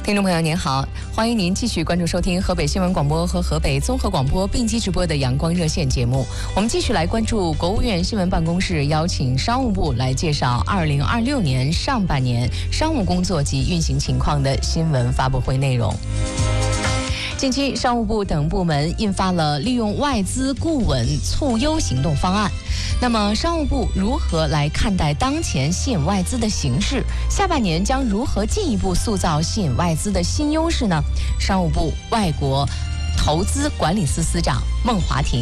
听众朋友您好，欢迎您继续关注收听河北新闻广播和河北综合广播并机直播的阳光热线节目。我们继续来关注国务院新闻办公室邀请商务部来介绍2026年上半年商务工作及运行情况的新闻发布会内容。近期，商务部等部门印发了利用外资固稳促优行动方案。那么，商务部如何来看待当前吸引外资的形势？下半年将如何进一步塑造吸引外资的新优势呢？商务部外国投资管理司司长孟华婷。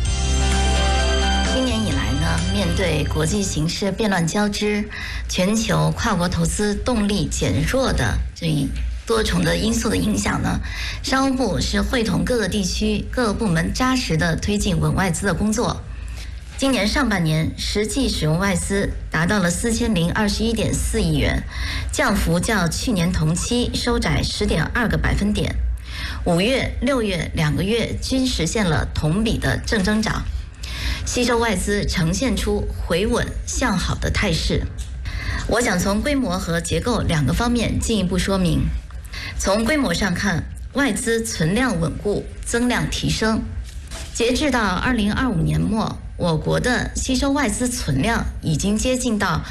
今年以来呢，面对国际形势变乱交织，全球跨国投资动力减弱的这一多重的因素的影响呢，商务部是会同各个地区各个部门扎实的推进稳外资的工作。今年上半年实际使用外资达到了4021.4亿元，降幅较去年同期收窄10.2个百分点。5月、6月2个月均实现了同比的正增长，吸收外资呈现出回稳向好的态势。我想从规模和结构两个方面进一步说明。从规模上看，外资存量稳固，增量提升。截至到2025年末，我国的吸收外资存量已经接近到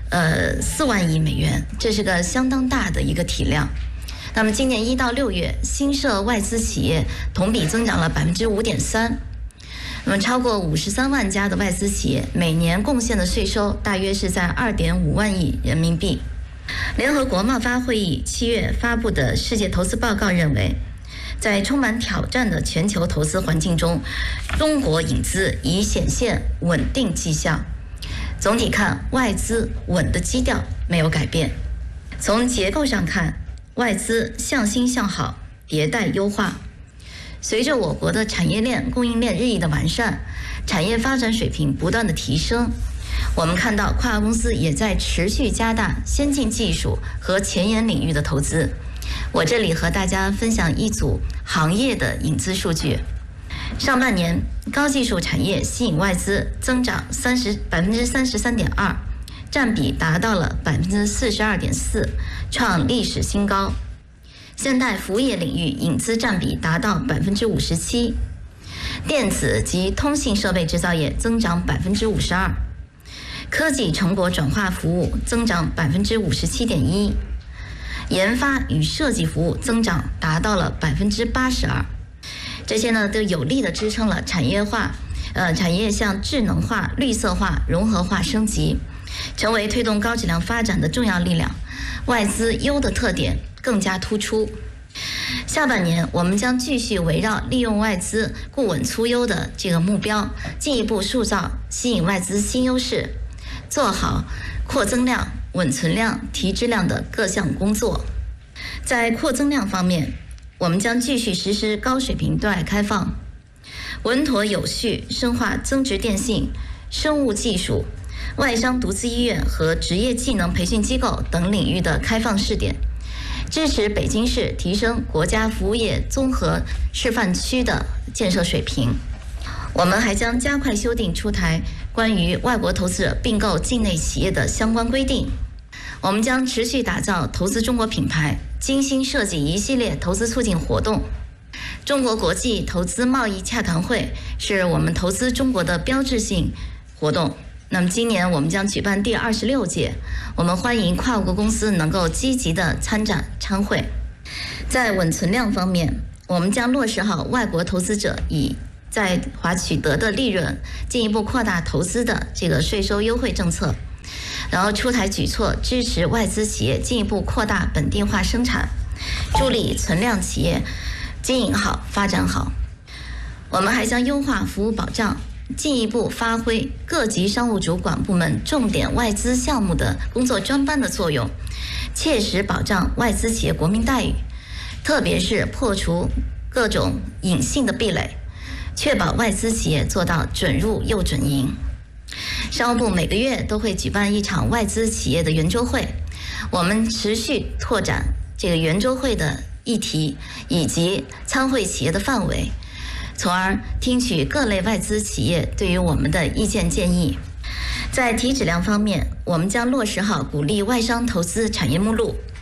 4万亿美元，这是个相当大的一个体量。那么今年1到6月，新设外资企业同比增长了5.3%。那么超过53万家的外资企业每年贡献的税收大约是在2.5万亿人民币。联合国贸发会议7月发布的世界投资报告认为，在充满挑战的全球投资环境中，中国引资已显现稳定迹象。总体看，外资稳的基调没有改变。从结构上看，外资向新向好，迭代优化。随着我国的产业链、供应链日益的完善，产业发展水平不断的提升，我们看到跨国公司也在持续加大先进技术和前沿领域的投资。我这里和大家分享一组行业的引资数据。上半年，高技术产业吸引外资增长33.2%，占比达到了42.4%，创历史新高。现代服务业领域引资占比达到57%，电子及通信设备制造业增长52%，科技成果转化服务增长57.1%，研发与设计服务增长达到了82%。这些呢都有力的支撑了产业向智能化、绿色化、融合化升级，成为推动高质量发展的重要力量。外资优的特点更加突出。下半年，我们将继续围绕利用外资固稳促优的这个目标，进一步塑造吸引外资新优势，做好扩增量、稳存量、提质量的各项工作。在扩增量方面，我们将继续实施高水平对外开放，稳妥有序深化增值电信、生物技术、外商独资医院和职业技能培训机构等领域的开放试点，支持北京市提升国家服务业综合示范区的建设水平。我们还将加快修订出台关于外国投资者并购境内企业的相关规定。我们将持续打造投资中国品牌，精心设计一系列投资促进活动。中国国际投资贸易洽谈会是我们投资中国的标志性活动。那么今年我们将举办第26届，我们欢迎跨国公司能够积极的参会。在稳存量方面，我们将落实好外国投资者以在华取得的利润进一步扩大投资的这个税收优惠政策，然后出台举措支持外资企业进一步扩大本地化生产，助力存量企业经营好、发展好。我们还将优化服务保障，进一步发挥各级商务主管部门重点外资项目的工作专班的作用，切实保障外资企业国民待遇，特别是破除各种隐性的壁垒，确保外资企业做到准入又准赢。商务部每个月都会举办一场外资企业的圆桌会，我们持续拓展这个圆桌会的议题以及参会企业的范围，从而听取各类外资企业对于我们的意见建议。在提质量方面，我们将落实好鼓励外商投资产业目录，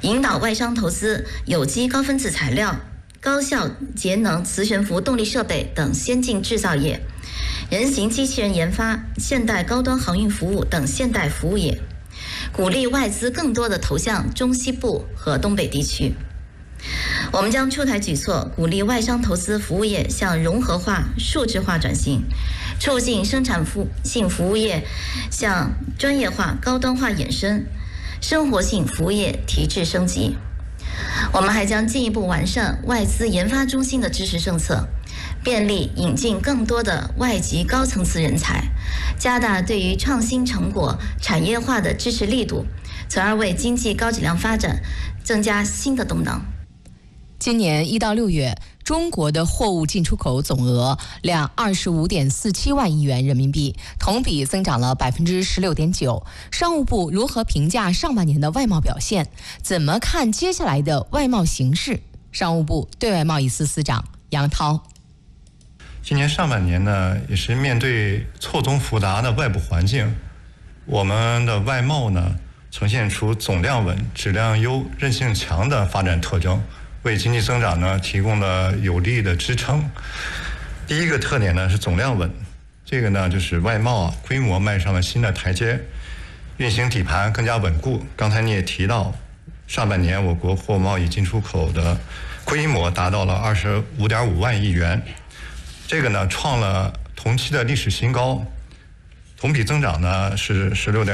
引导外商投资有机高分子材料、高效节能磁悬浮动力设备等先进制造业，人形机器人研发、现代高端航运服务等现代服务业，鼓励外资更多的投向中西部和东北地区。我们将出台举措，鼓励外商投资服务业向融合化、数字化转型，促进生产性服务业向专业化、高端化衍生，生活性服务业提质升级。我们还将进一步完善外资研发中心的支持政策，便利引进更多的外籍高层次人才，加大对于创新成果产业化的支持力度，从而为经济高质量发展增加新的动能。 今年1到6月，中国的货物进出口总额量25.47万亿元人民币，同比增长了16.9%。商务部如何评价上半年的外贸表现？怎么看接下来的外贸形势？商务部对外贸易司司长杨涛。 今年上半年呢，也是面对错综复杂的外部环境，我们的外贸呢呈现出总量稳、质量优、韧性强的发展特征，为经济增长呢提供了有力的支撑。第一个特点呢是总量稳，这个呢就是外贸规模迈上了新的台阶，运行底盘更加稳固。刚才你也提到，上半年我国货贸易进出口的规模达到了25.5万亿元，这个呢创了同期的历史新高，同比增长呢是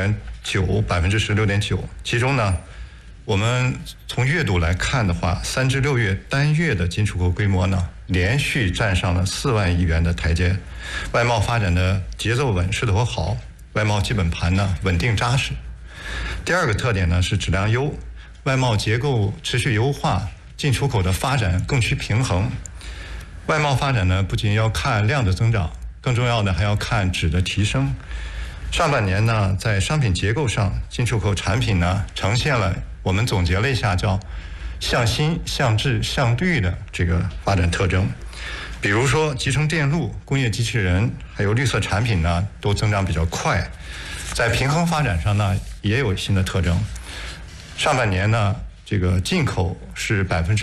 16.9%，其中呢我们从月度来看的话，3至6月单月的进出口规模呢，连续站上了4万亿元的台阶，外贸发展的节奏稳，势头好，外贸基本盘呢稳定扎实。第二个特点呢是质量优，外贸结构持续优化，进出口的发展更趋平衡。外贸发展呢不仅要看量的增长，更重要的还要看质的提升。上半年呢，在商品结构上，进出口产品呢呈现了我们总结了一下叫向新、向质、向绿的这个发展特征。比如说集成电路、工业机器人还有绿色产品呢都增长比较快。在平衡发展上呢也有新的特征。上半年呢这个进口是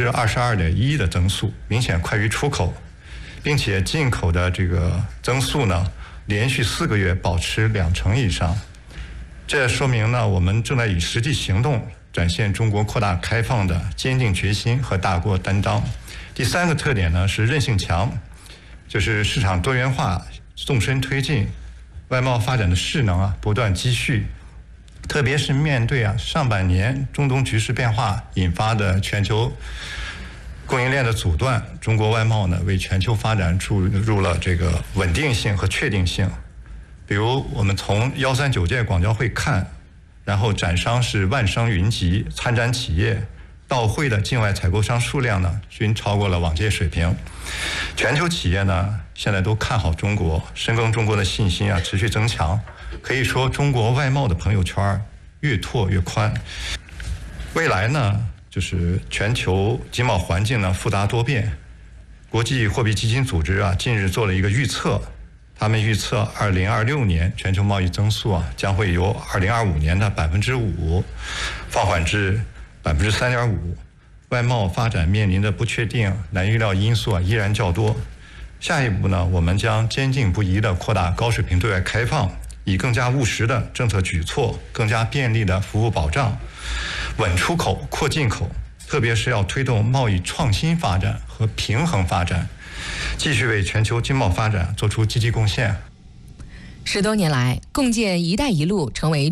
22.1%的增速，明显快于出口，并且进口的这个增速呢连续4个月保持2%以上。这说明呢我们正在以实际行动展现中国扩大开放的坚定决心和大国担当。第三个特点呢是韧性强，就是市场多元化纵深推进，外贸发展的势能不断积蓄。特别是面对上半年中东局势变化引发的全球供应链的阻断，中国外贸呢为全球发展注入了这个稳定性和确定性。比如我们从139届广交会看，然后展商是万商云集，参展企业到会的境外采购商数量呢均超过了往届水平。全球企业呢现在都看好中国，深耕中国的信心持续增强。可以说中国外贸的朋友圈越拓越宽。未来呢就是全球经贸环境呢复杂多变，国际货币基金组织近日做了一个预测，他们预测2026年全球贸易增速将会由2025年的5%放缓至3.5%。外贸发展面临的不确定、难预料因素依然较多。下一步呢，我们将坚定不移地扩大高水平对外开放，以更加务实的政策举措、更加便利的服务保障，稳出口、扩进口，特别是要推动贸易创新发展和平衡发展，继续为全球经贸发展做出积极贡献。 10多年来，共建“一带一路”成为